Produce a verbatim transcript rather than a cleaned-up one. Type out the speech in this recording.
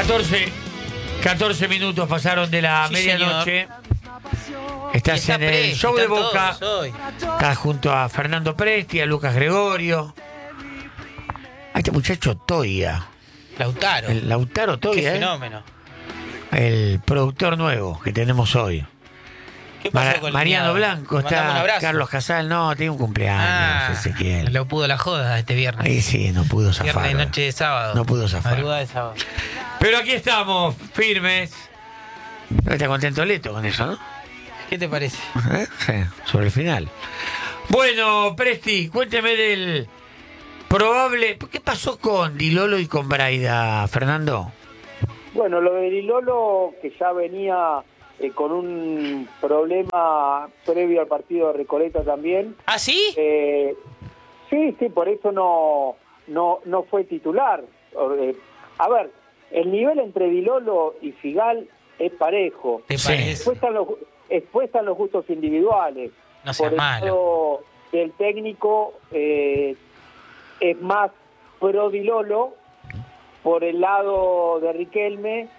catorce minutos pasaron de la Sí, medianoche. Estás está en el Presti, show de están Boca. todos hoy. Estás junto a Fernando Presti, a Lucas Gregorio. A este muchacho Toya. Lautaro. El Lautaro Qué Toya, ¿eh? fenómeno. El productor nuevo que tenemos hoy. ¿Qué pasó Mara- con el Mariano cuñado? Blanco, Le mandamos un está abrazo. Carlos Casal, no, tiene un cumpleaños, Ah, Ezequiel. lo pudo la joda este viernes. Ahí sí, no pudo zafar. Viernes, hoy. noche de sábado. No pudo zafar. Madrugada de sábado. Pero aquí estamos, firmes. Está contento Leto con eso, ¿no? ¿Qué te parece? ¿Eh? Sí, sobre el final. Bueno, Presti, cuénteme del probable... ¿Qué pasó con Di Lolo y con Braida, Fernando? Bueno, lo de Lolo, que ya venía eh, con un problema previo al partido de Recoleta también. ¿Ah, sí? Eh, sí, sí, por eso no, no, no fue titular. Eh, a ver, el nivel entre Di Lolo y Figal es parejo. ¿Te Sí. parece? Después están los, después están los gustos individuales. No seas Por el malo. lado del técnico eh, es más pro Di Lolo, por el lado de Riquelme